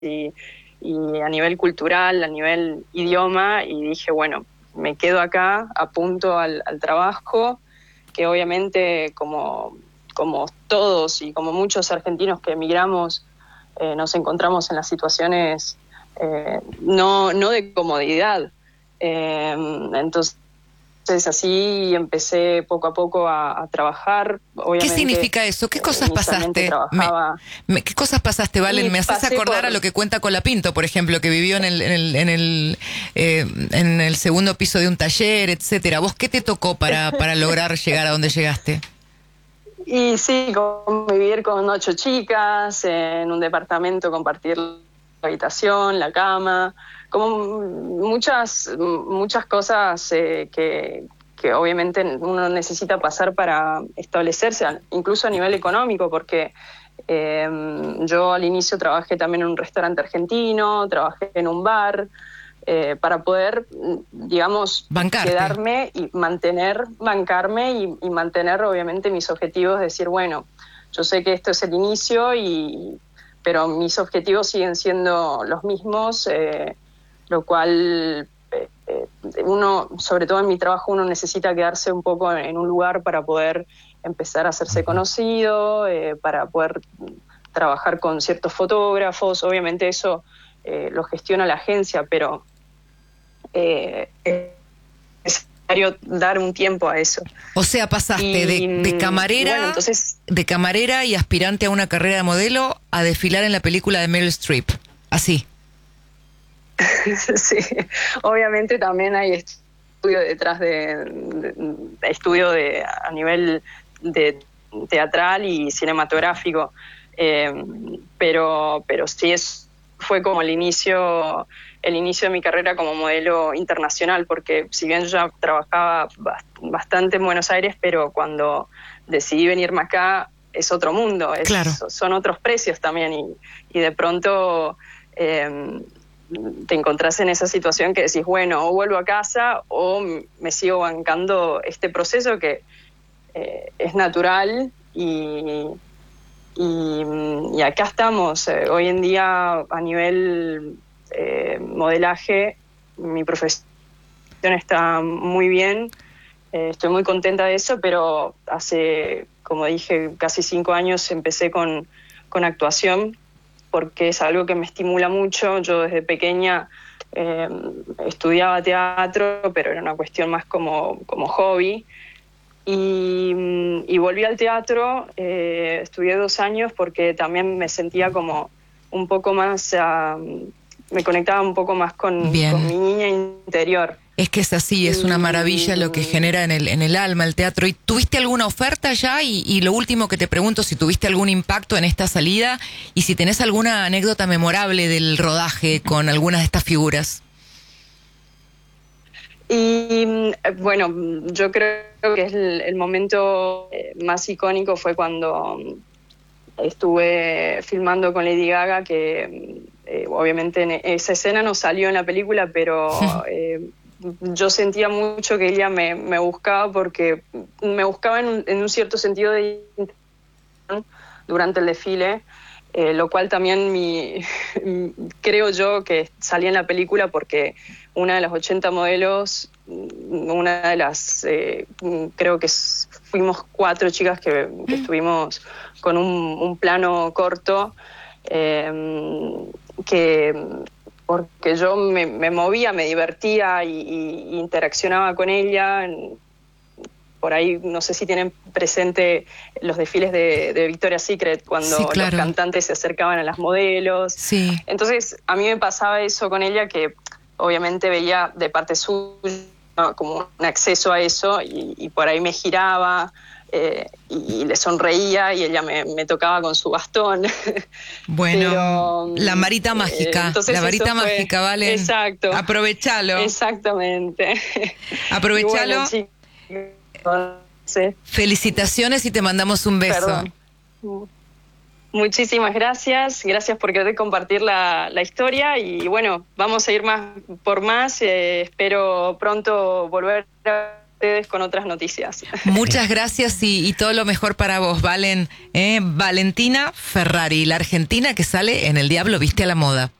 y a nivel cultural, a nivel idioma, y dije, bueno, me quedo acá, apunto al trabajo, que obviamente como todos y como muchos argentinos que emigramos, nos encontramos en las situaciones no de comodidad. Entonces así empecé poco a poco a trabajar. ¿Qué Obviamente, significa eso? ¿Qué cosas inicialmente pasaste? trabajaba. ¿Qué cosas pasaste, Valen? Y Me haces pasé acordar por... a lo que cuenta Colapinto, por ejemplo, que vivió en el segundo piso de un taller, etcétera. ¿Vos qué te tocó para lograr llegar a donde llegaste? Y sí, convivir con 8 chicas en un departamento, compartir la habitación, la cama, como muchas cosas que obviamente uno necesita pasar para establecerse, incluso a nivel económico, porque yo al inicio trabajé también en un restaurante argentino, trabajé en un bar, para poder, digamos, Bancarte. quedarme y bancarme y mantener obviamente mis objetivos, decir, bueno, yo sé que esto es el inicio, pero mis objetivos siguen siendo los mismos, lo cual uno, sobre todo en mi trabajo, uno necesita quedarse un poco en un lugar para poder empezar a hacerse conocido, para poder trabajar con ciertos fotógrafos. Obviamente eso lo gestiona la agencia, pero es necesario dar un tiempo a eso. O sea, pasaste de camarera, bueno, entonces, de camarera y aspirante a una carrera de modelo a desfilar en la película de Meryl Streep. Así. sí, obviamente también hay estudio detrás estudio a nivel de teatral y cinematográfico, pero sí fue como el inicio de mi carrera como modelo internacional, porque si bien yo ya trabajaba bastante en Buenos Aires, pero cuando decidí venirme acá es otro mundo, Claro. Son otros precios también, y de pronto te encontrás en esa situación que decís, bueno, o vuelvo a casa o me sigo bancando este proceso que es natural, y acá estamos. Hoy en día a nivel modelaje, mi profesión está muy bien, estoy muy contenta de eso, pero hace, como dije, casi 5 años empecé con actuación, porque es algo que me estimula mucho. Yo desde pequeña estudiaba teatro, pero era una cuestión más como hobby. Y volví al teatro, estudié 2 años porque también me sentía como un poco más, me conectaba un poco más con mi niña interior. Es que es así, es una maravilla lo que genera en el alma el teatro. ¿Y tuviste alguna oferta ya? Y lo último que te pregunto, si tuviste algún impacto en esta salida y si tenés alguna anécdota memorable del rodaje con algunas de estas figuras. Y bueno, yo creo que es el momento más icónico fue cuando estuve filmando con Lady Gaga, que obviamente en esa escena no salió en la película, pero yo sentía mucho que ella me buscaba, porque me buscaba en un cierto sentido de identificación durante el desfile, lo cual también creo yo que salía en la película, porque una de las 80 modelos, una de las, creo que fuimos 4 chicas que estuvimos con un plano corto, porque yo me movía, me divertía y interaccionaba con ella. Por ahí no sé si tienen presente los desfiles de Victoria's Secret, cuando sí, claro, los cantantes se acercaban a las modelos. Sí. Entonces a mí me pasaba eso con ella, que obviamente veía de parte suya como un acceso a eso, y por ahí me giraba y le sonreía y ella me tocaba con su bastón. Bueno, pero, la varita mágica, la varita mágica, Valen. Exacto. Aprovechalo. Exactamente. Aprovechalo. Y bueno, sí. Felicitaciones y te mandamos un beso. Perdón. Muchísimas gracias por querer compartir la historia, y bueno, vamos a ir más por más. Espero pronto volver a ustedes con otras noticias. Muchas gracias y todo lo mejor para vos, Valen. Valentina Ferrari, la argentina que sale en El Diablo Viste a la Moda.